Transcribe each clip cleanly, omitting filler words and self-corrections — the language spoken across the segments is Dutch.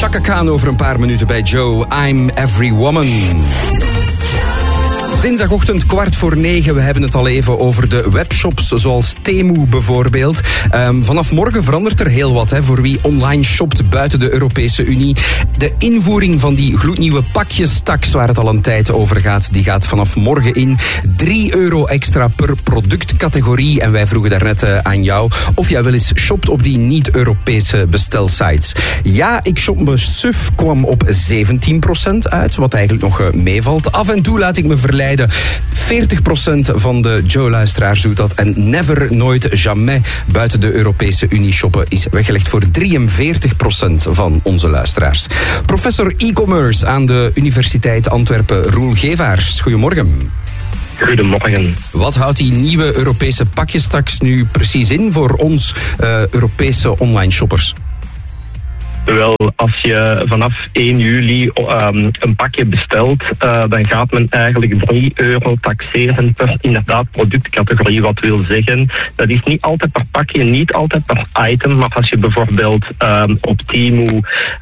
Chaka Khan over een paar minuten bij Joe. I'm Every Woman. Dinsdagochtend 8:45. We hebben het al even over de webshops zoals Temu bijvoorbeeld. Vanaf morgen verandert er heel wat voor wie online shopt buiten de Europese Unie. De invoering van die gloednieuwe pakjestaks waar het al een tijd over gaat, die gaat vanaf morgen in. €3 extra per productcategorie. En wij vroegen daarnet aan jou of jij wel eens shopt op die niet-Europese bestelsites. Ja, ik shop me suf kwam op 17% uit, wat eigenlijk nog meevalt. Af en toe laat ik me verleiden. 40% van de Joe-luisteraars doet dat. En never, nooit, jamais buiten de Europese Unie shoppen is weggelegd voor 43% van onze luisteraars. Professor e-commerce aan de Universiteit Antwerpen, Roel Gevaars. Goedemorgen. Goedemorgen. Wat houdt die nieuwe Europese pakjestaks nu precies in voor ons Europese online shoppers? Wel, als je vanaf 1 juli een pakje bestelt, dan gaat men eigenlijk €3 taxeren per inderdaad productcategorie. Wat wil zeggen, dat is niet altijd per pakje, niet altijd per item, maar als je bijvoorbeeld op Temu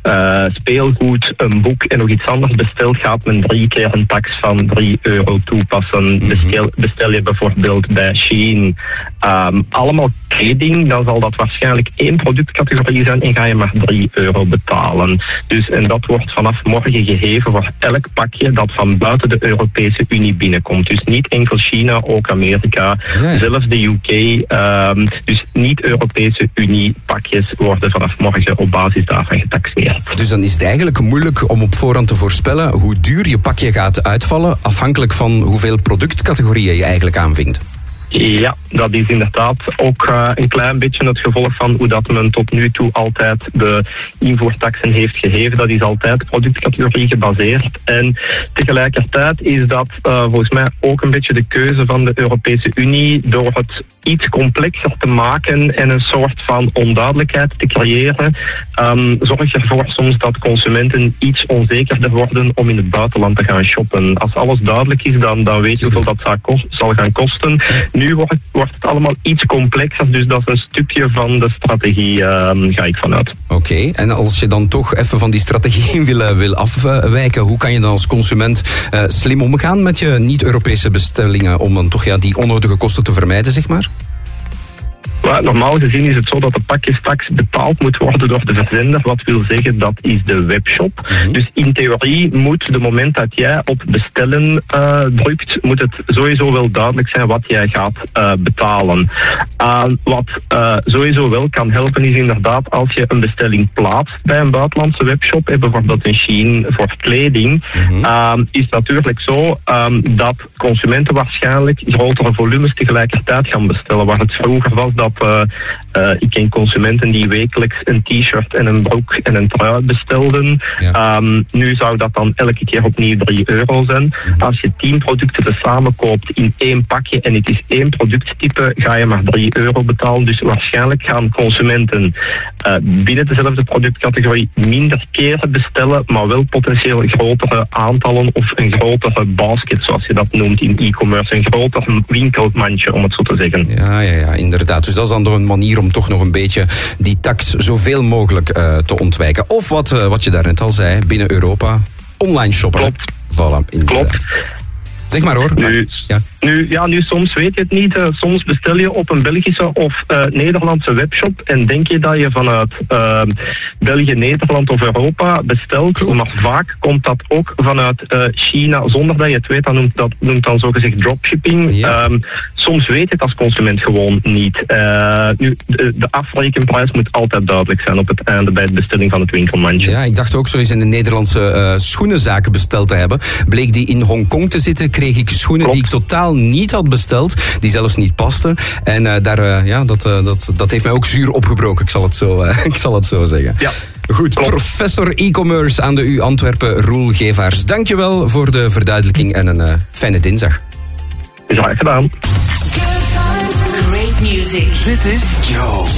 speelgoed, een boek en nog iets anders bestelt, gaat men 3 keer een tax van €3 toepassen. Bestel je bijvoorbeeld bij Shein allemaal kleding, dan zal dat waarschijnlijk 1 productcategorie zijn en ga je maar €3 betalen. Dus, en dat wordt vanaf morgen gegeven voor elk pakje dat van buiten de Europese Unie binnenkomt. Dus niet enkel China, ook Amerika, zelfs de UK. Dus niet-Europese Unie pakjes worden vanaf morgen op basis daarvan getaxeerd. Dus dan is het eigenlijk moeilijk om op voorhand te voorspellen hoe duur je pakje gaat uitvallen, afhankelijk van hoeveel productcategorieën je eigenlijk aanvinkt. Ja, dat is inderdaad ook een klein beetje het gevolg van hoe dat men tot nu toe altijd de invoertaxen heeft gegeven. Dat is altijd productcategorie gebaseerd. En tegelijkertijd is dat volgens mij ook een beetje de keuze van de Europese Unie door het iets complexer te maken en een soort van onduidelijkheid te creëren. Zorg ervoor soms dat consumenten iets onzekerder worden om in het buitenland te gaan shoppen. Als alles duidelijk is, dan weet je hoeveel dat zal gaan kosten. Nu wordt het allemaal iets complexer, dus dat is een stukje van de strategie, ga ik vanuit. Oké, en als je dan toch even van die strategie wil afwijken, hoe kan je dan als consument slim omgaan met je niet-Europese bestellingen om dan toch die onnodige kosten te vermijden, zeg maar? Maar normaal gezien is het zo dat de pakjestaks betaald moet worden door de verzender. Wat wil zeggen, dat is de webshop. Dus in theorie moet, de moment dat jij op bestellen drukt, moet het sowieso wel duidelijk zijn wat jij gaat betalen. Wat sowieso wel kan helpen is inderdaad als je een bestelling plaatst bij een buitenlandse webshop, bijvoorbeeld een Shein voor kleding, is natuurlijk zo dat consumenten waarschijnlijk grotere volumes tegelijkertijd gaan bestellen. Waar het vroeger was dat ik ken consumenten die wekelijks een t-shirt en een broek en een trui bestelden. Ja. Nu zou dat dan elke keer opnieuw €3 zijn. Als je 10 producten samen koopt in 1 pakje en het is 1 producttype, ga je maar €3 betalen. Dus waarschijnlijk gaan consumenten binnen dezelfde productcategorie minder keren bestellen, maar wel potentieel grotere aantallen of een grotere basket, zoals je dat noemt in e-commerce. Een groter winkelmandje, om het zo te zeggen. Ja, inderdaad. Dus dat is dan door een manier om toch nog een beetje die tax zoveel mogelijk te ontwijken. Of wat je daarnet al zei, binnen Europa, online shoppen. Klopt. Voilà, inderdaad. Klopt. Zeg maar hoor. Nu soms weet je het niet. Soms bestel je op een Belgische of Nederlandse webshop en denk je dat je vanuit België, Nederland of Europa bestelt. Klopt. Maar vaak komt dat ook vanuit China zonder dat je het weet. Dat noemt dan zogezegd dropshipping. Ja. Soms weet je het als consument gewoon niet. Nu, de afrekenprijs moet altijd duidelijk zijn op het einde bij de bestelling van het winkelmandje. Ja, ik dacht ook zo eens in de Nederlandse schoenenzaken besteld te hebben. Bleek die in Hongkong te zitten, kreeg ik schoenen die ik totaal niet had besteld, die zelfs niet pasten. En dat heeft mij ook zuur opgebroken, ik zal het zo zeggen. Ja. Goed, professor e-commerce aan de U Antwerpen, Roel Gevaars. Dankjewel voor de verduidelijking en een fijne dinsdag. Graag gedaan. Great music. Dit is Joe.